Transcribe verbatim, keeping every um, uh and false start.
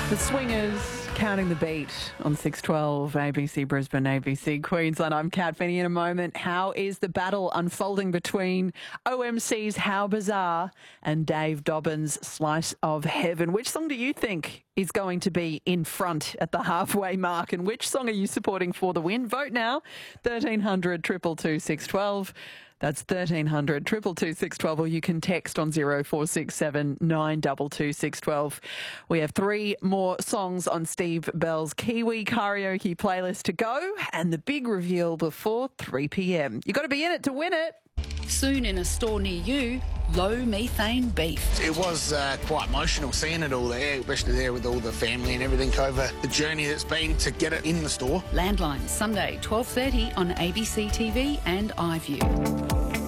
The Swingers, Counting the Beat on six twelve, A B C Brisbane, A B C Queensland. I'm Kat Finney. In a moment, how is the battle unfolding between O M C's How Bizarre and Dave Dobbyn's Slice of Heaven? Which song do you think is going to be in front at the halfway mark, and which song are you supporting for the win? Vote now, thirteen hundred, two two two, six one two. That's thirteen hundred, two two two, six one two, or you can text on zero four six seven, nine two two, six one two. We have three more songs on Steve Bell's Kiwi karaoke playlist to go, and the big reveal before three p m. You've got to be in it to win it. Soon in a store near you, low methane beef. It was uh, quite emotional seeing it all there, especially there with all the family and everything over the journey that's been to get it in the store. Landline, Sunday, twelve thirty on A B C T V and iView.